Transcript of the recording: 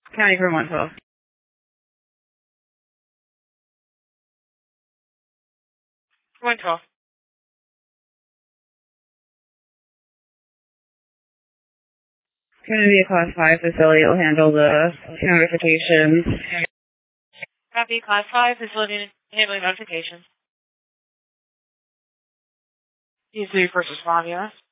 County for 112. 112. It's going to be a Class 5 facility. It will handle the notifications. Copy. Class 5 facility handling notifications. These are your first respond, yes?